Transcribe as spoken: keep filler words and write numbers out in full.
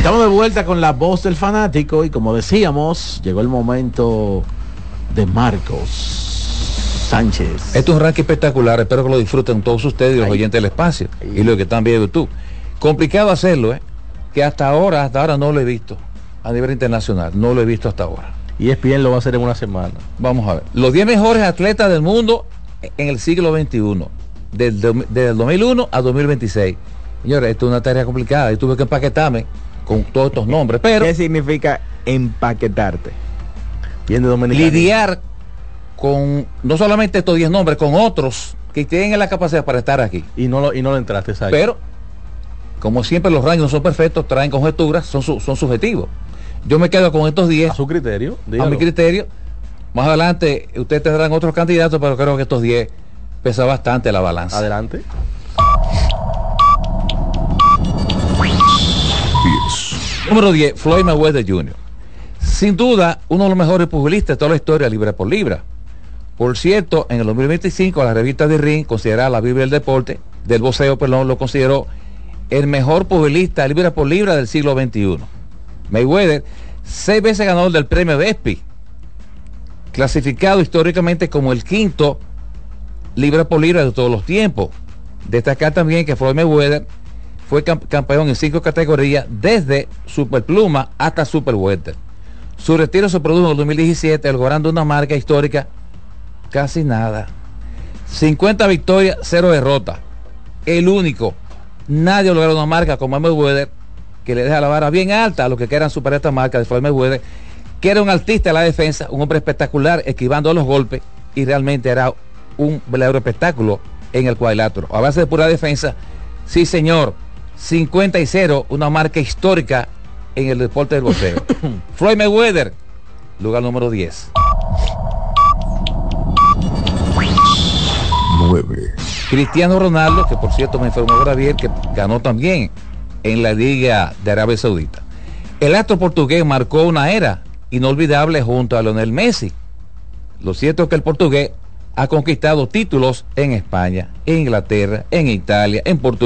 Estamos de vuelta con la voz del fanático y como decíamos, llegó el momento de Marcos Sánchez. Esto es un ranking espectacular, espero que lo disfruten todos ustedes y los Ahí. oyentes del espacio Ahí. y los que están viendo YouTube. Complicado hacerlo, ¿eh? Que hasta ahora, hasta ahora no lo he visto a nivel internacional, no lo he visto hasta ahora. Y E S P N lo va a hacer en una semana. Vamos a ver, los diez mejores atletas del mundo en el siglo veintiuno, del, desde el dos mil uno a dos mil veintiséis. Señores, esto es una tarea complicada, yo tuve que empaquetarme con todos estos nombres, pero ¿Qué significa empaquetarte? Bien de dominicano. lidiar con no solamente estos diez nombres, con otros que tienen la capacidad para estar aquí. Y no lo, y no lo entraste, ¿sabes? Pero, como siempre los rangos no son perfectos, traen conjeturas, son, su, son subjetivos. Yo me quedo con estos diez a su criterio. a dígalo. mi criterio. Más adelante ustedes tendrán otros candidatos, pero creo que estos diez pesa bastante la balanza. Adelante. Número diez, Floyd Mayweather junior Sin duda, uno de los mejores pugilistas de toda la historia, libra por libra. Por cierto, en el dos mil veinticinco, la revista de Ring, considerada la Biblia del deporte, del boxeo, perdón, lo consideró el mejor pugilista libra por libra del siglo veintiuno. Mayweather, seis veces ganador del premio de E S P Y, clasificado históricamente como el quinto libra por libra de todos los tiempos. Destacar también que Floyd Mayweather fue camp campeón en cinco categorías, desde superpluma hasta super welter. Su retiro se produjo en el dos mil diecisiete, logrando una marca histórica casi nada. cincuenta victorias, cero derrotas. El único. Nadie ha logrado una marca como Mayweather, que le deja la vara bien alta a los que quieran superar esta marca de Floyd Mayweather, que era un artista de la defensa, un hombre espectacular, esquivando los golpes, y realmente era un verdadero espectáculo en el cuadrilátero. A base de pura defensa, sí señor, cincuenta y cero, una marca histórica en el deporte del boxeo. Floyd Mayweather, lugar número diez. nueve. Cristiano Ronaldo, que por cierto me informó Gabriel que ganó también en la Liga de Arabia Saudita. El astro portugués marcó una era inolvidable junto a Lionel Messi. Lo cierto es que el portugués ha conquistado títulos en España, en Inglaterra, en Italia, en Portugal.